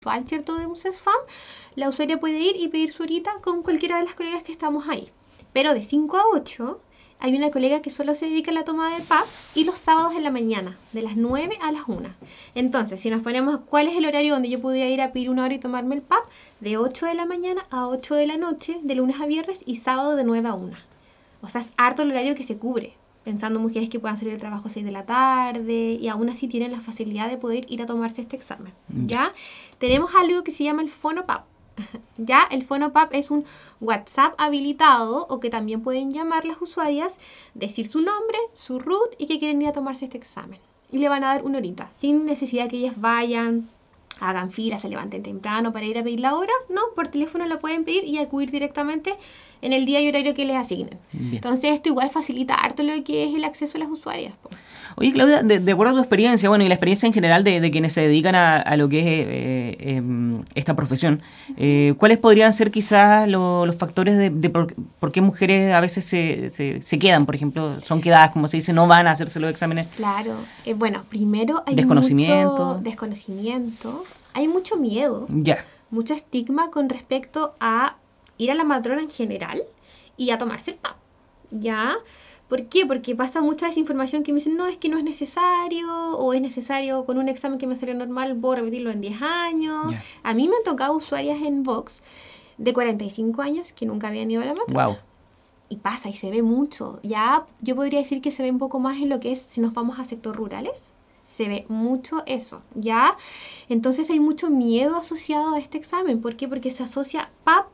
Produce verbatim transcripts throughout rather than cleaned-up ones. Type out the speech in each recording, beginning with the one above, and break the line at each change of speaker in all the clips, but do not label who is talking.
virtual, ¿cierto?, de un CESFAM, la usuaria puede ir y pedir su horita con cualquiera de las colegas que estamos ahí. Pero de cinco a ocho hay una colega que solo se dedica a la toma de P A P y los sábados en la mañana, de las nueve a las una. Entonces, si nos ponemos cuál es el horario donde yo podría ir a pedir una hora y tomarme el P A P, de ocho de la mañana a ocho de la noche, de lunes a viernes, y sábado de nueve a una. O sea, es harto el horario que se cubre, pensando en mujeres que puedan salir del trabajo a seis de la tarde y aún así tienen la facilidad de poder ir a tomarse este examen. ¿Ya? Tenemos algo que se llama el Fono P A P. Ya, el Fono P A P es un WhatsApp habilitado, o que también pueden llamar las usuarias, decir su nombre, su root y que quieren ir a tomarse este examen. Y le van a dar una horita, sin necesidad que ellas vayan, hagan fila, se levanten temprano para ir a pedir la hora. No, por teléfono lo pueden pedir y acudir directamente en el día y horario que les asignen. Bien. Entonces esto igual facilita harto lo que es el acceso a las usuarias, po.
Oye, Claudia, de, de acuerdo a tu experiencia, bueno, y la experiencia en general de, de quienes se dedican a, a lo que es eh, eh, esta profesión, eh, ¿cuáles podrían ser quizás lo, los factores de, de por, por qué mujeres a veces se, se, se quedan, por ejemplo, son quedadas, como se dice, no van a hacerse los exámenes?
Claro, eh, bueno, primero hay
desconocimiento.
mucho desconocimiento, hay mucho miedo,
ya.
mucho estigma con respecto a ir a la matrona en general y a tomarse el P A P, ¿ya? ¿Por qué? Porque pasa mucha desinformación que me dicen, no, es que no es necesario, o es necesario con un examen que me salió normal, puedo repetirlo en diez años. Yeah. A mí me han tocado usuarias en Vox de cuarenta y cinco años que nunca habían ido a la matrona.
Wow.
Y pasa, y se ve mucho. Ya yo podría decir que se ve un poco más en lo que es, si nos vamos a sectores rurales, se ve mucho eso, ¿ya? Entonces hay mucho miedo asociado a este examen. ¿Por qué? Porque se asocia P A P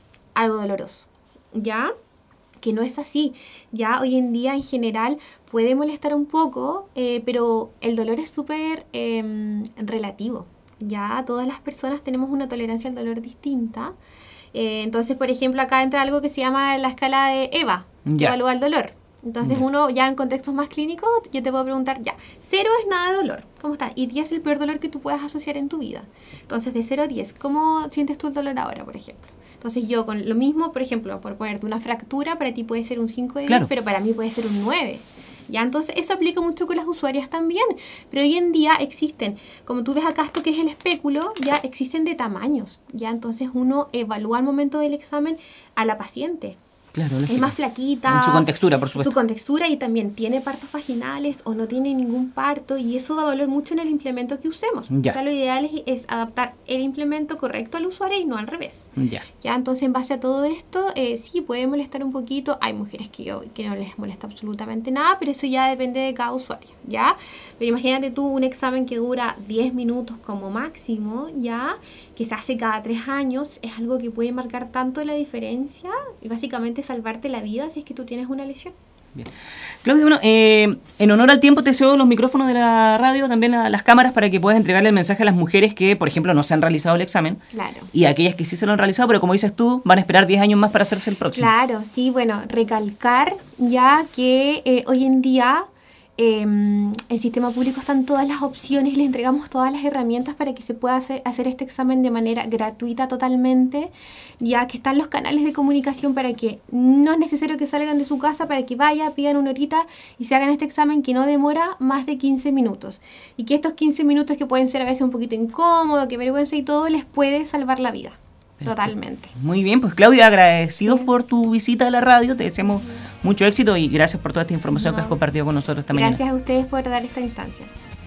a algo doloroso, ¿ya? Que no es así. Ya hoy en día en general puede molestar un poco, eh, pero el dolor es súper eh, relativo. Ya todas las personas tenemos una tolerancia al dolor distinta. Eh, entonces, por ejemplo, acá entra algo que se llama la escala de EVA, que
ya.
evalúa el dolor. Entonces, ya. uno ya en contextos más clínicos, yo te puedo preguntar, ya, cero es nada de dolor, ¿cómo está? Y diez es el peor dolor que tú puedas asociar en tu vida. Entonces, de cero a diez, ¿cómo sientes tú el dolor ahora, por ejemplo? Entonces yo con lo mismo, por ejemplo, por ponerte una fractura, para ti puede ser un cinco de diez, claro. pero para mí puede ser un nueve. ¿Ya? Entonces eso aplica mucho con las usuarias también. Pero hoy en día existen, como tú ves acá esto que es el espéculo, ya existen de tamaños. ¿Ya? Entonces uno evalúa al momento del examen a la paciente.
Claro,
es más flaquita.
En su contextura, por supuesto.
Su contextura, y también tiene partos vaginales o no tiene ningún parto, y eso va a valer mucho en el implemento que usemos.
Ya.
O sea, lo ideal es, es adaptar el implemento correcto al usuario y no al revés.
Ya.
Ya, entonces en base a todo esto, eh, sí puede molestar un poquito. Hay mujeres que, yo, que no les molesta absolutamente nada, pero eso ya depende de cada usuario, ¿ya? Pero imagínate tú un examen que dura diez minutos como máximo, ¿ya? Que se hace cada tres años, es algo que puede marcar tanto la diferencia y básicamente salvarte la vida si es que tú tienes una lesión.
Bien. Claudia, bueno, eh, en honor al tiempo te cedo los micrófonos de la radio, también a las cámaras, para que puedas entregarle el mensaje a las mujeres que, por ejemplo, no se han realizado el examen.
Claro.
Y a aquellas que sí se lo han realizado, pero como dices tú, van a esperar diez años más para hacerse el próximo.
Claro, sí, bueno, recalcar ya que eh, hoy en día eh, el sistema público están todas las opciones, les entregamos todas las herramientas para que se pueda hacer, hacer este examen de manera gratuita totalmente, ya que están los canales de comunicación para que no es necesario que salgan de su casa, para que vayan, pidan una horita y se hagan este examen que no demora más de quince minutos. Y que estos quince minutos, que pueden ser a veces un poquito incómodos, que vergüenza y todo, les puede salvar la vida. Perfecto. Totalmente.
Muy bien, pues Claudia, agradecidos
sí.
por tu visita a la radio, te deseamos mucho éxito y gracias por toda esta información no. que has compartido con nosotros esta mañana.
Gracias a ustedes por dar esta instancia.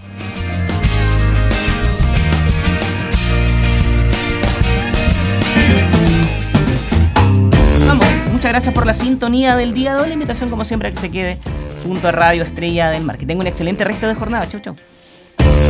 Vamos, muchas gracias por la sintonía del día de hoy. La invitación, como siempre, a que se quede junto a Radio Estrella del Mar. Que tenga un excelente resto de jornada. Chau, chau.